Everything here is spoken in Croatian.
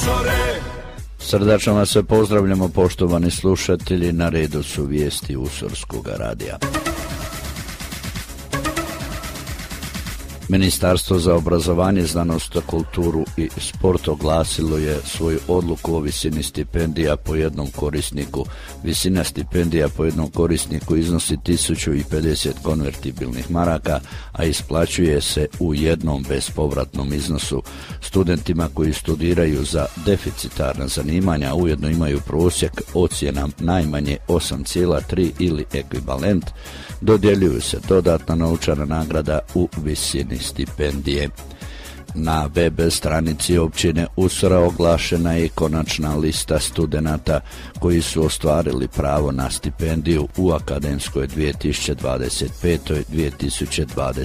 Srdačno vas se pozdravljamo, poštovani slušatelji, na redu su vijesti Usorskog radija. Ministarstvo za obrazovanje, znanost, kulturu i sport oglasilo je svoju odluku o visini stipendija po jednom korisniku. Visina stipendija po jednom korisniku iznosi 1050 konvertibilnih maraka, a isplaćuje se u jednom bespovratnom iznosu. Studentima koji studiraju za deficitarna zanimanja ujedno imaju prosjek ocjena najmanje 8,3 ili ekvivalent, dodjeljuju se dodatna novčana nagrada u visini stipendije. Na web stranici općine Usora oglašena je konačna lista studenata koji su ostvarili pravo na stipendiju u akademskoj 2025-2026.